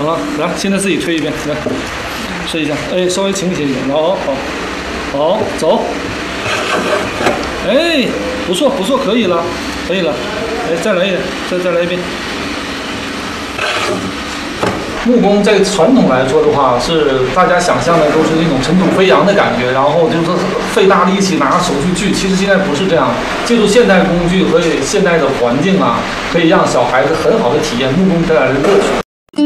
好了，来，现在自己推一遍，来，试一下。哎，稍微倾斜一点，好，好，走。哎，不错，可以了，可以了。哎，再来一点，再来一遍。木工在传统来说的话，是大家想象的都是那种尘土飞扬的感觉，然后就是费大力气拿手去锯。其实现在不是这样，借助现代工具和现代的环境啊，可以让小孩子很好的体验木工带来的乐趣。